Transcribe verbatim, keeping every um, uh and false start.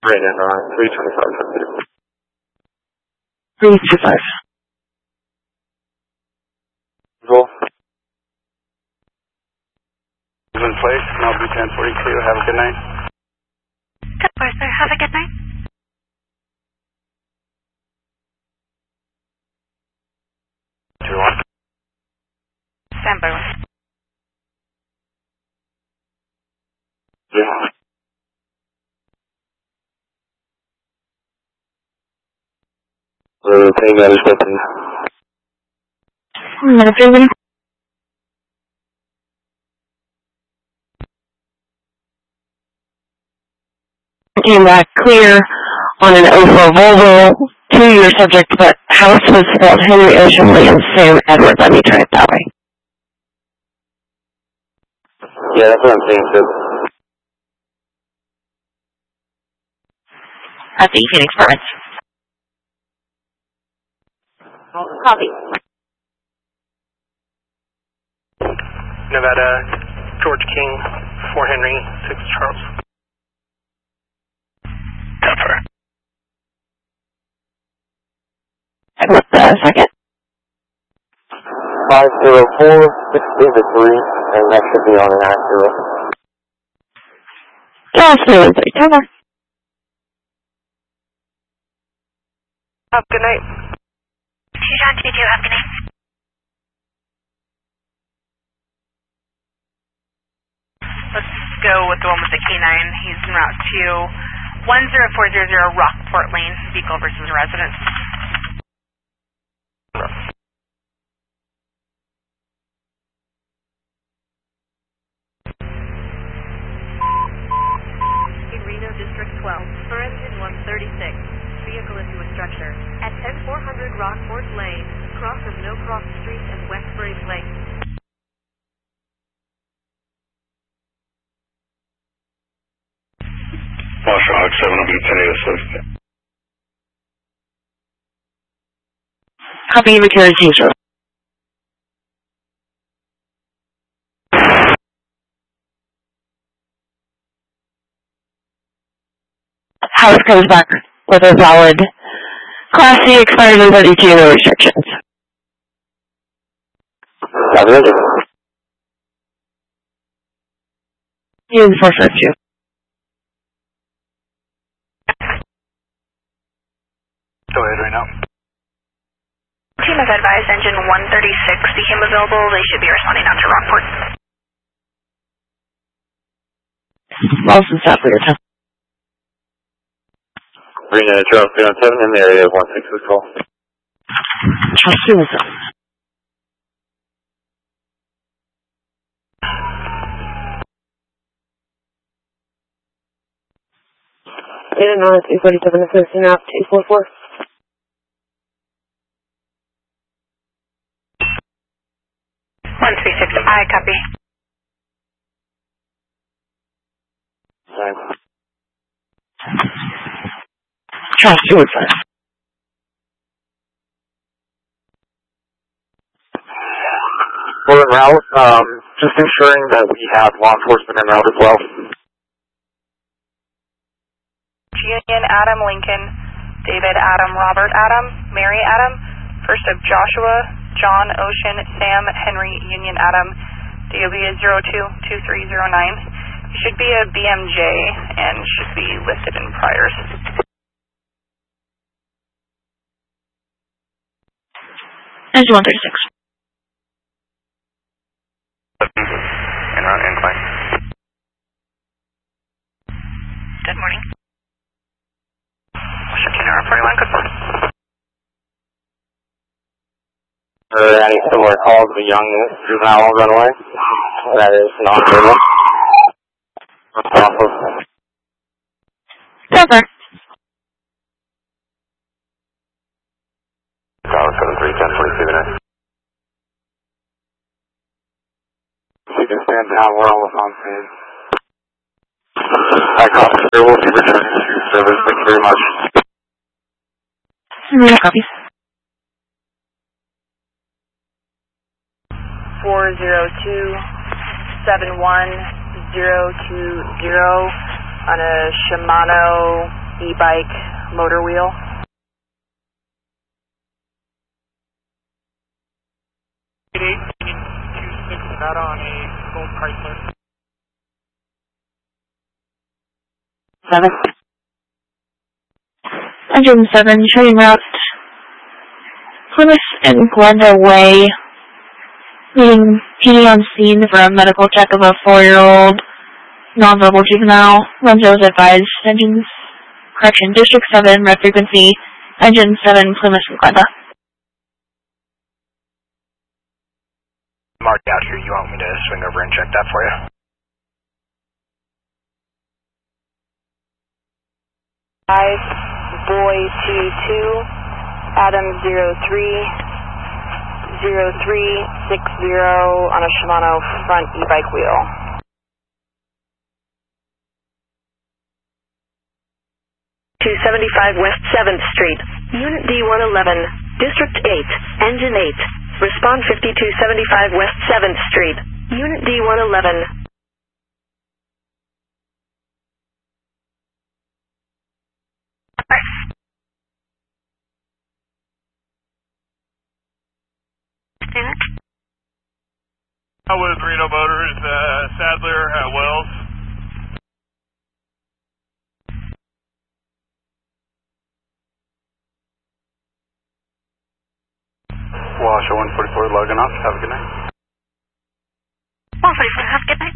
Brandon on three twenty-five. three two five. Roll. In place, Malibu ten forty-two. Have a good night. Good boy, sir. Have a good night. Two one. Stand by. Yeah. Uh, paying that is open. Nothing. Came back clear on an oh four Volvo, two-year subject, but house was spelled Henry Ocean Williams Sam Edward. Let me try it that way. Yeah, that's what I'm saying, too. At the Phoenix Apartments. Copy. Nevada, George King, four Henry, six Charles. Cover. What the second? five zero four, six David three, and that should be on an accurate. Charles three one three. Come on. Have a good night. two John two two. Have a good night. Let's go with the one with the K nine. He's en route to one zero four zero zero Rockport Lane, vehicle versus residence. Reno District twelve, for engine one thirty-six, vehicle into a structure, at ten four hundred Rockport Lane, cross of No Cross Street and Westbury Place. Foster Hawk seven, I'll be ten eight oh six. Copy return teacher. House comes back with a valid Class C expired in thirty-two, no restrictions. Copy. Use four five two. Go ahead right now. Team has advised engine one thirty-six became available. They should be responding out to Rockport. Lawson, stop for your time. Reno, Charles three one seven in the area of one six six call. Charles two one seven. eight and nine, two forty-seven, assisting out, two four four. one three six, I copy. Same. Charles two one five. We're en route, um, just ensuring that we have law enforcement en route as well. Union Adam Lincoln, David Adam, Robert Adam, Mary Adam, first of Joshua, John Ocean, Sam Henry Union Adam, D O B is zero two two three zero nine. It should be a B M J and should be listed in priors. Engine one thirty-six. En route, incline. Good morning. Shakina, party line, good morning. Uh, any similar calls of a young juvenile runaway? That is not normal. Awful. Cover. Tower seven three ten forty-two minutes. You can stand down, we're almost on scene. I copy, there will be returning to service, thank you very much. No copies. four zero two seven one zero two zero on a Shimano e-bike motor wheel. eight eight two six Nevada on a gold Chrysler. Seven. Engine seven, showing route Plymouth and Glenda Way. Meeting P D on scene for a medical check of a four-year-old nonverbal juvenile. Renzo's advised. Engines, correction, District seven, red frequency, Engine seven, Plymouth and Glenda. Mark out here, you want me to swing over and check that for you? Five, boy two two, Adam zero three, zero three six zero on a Shimano front e-bike wheel. two seventy-five West seventh Street, Unit D one eleven, District eight, Engine eight. Respond fifty-two seventy-five West seventh Street, Unit D one eleven. With Reno Motors, uh, Sadler at Wells. Washer one forty-four logging off. Have a good night. one forty-four, have a good night.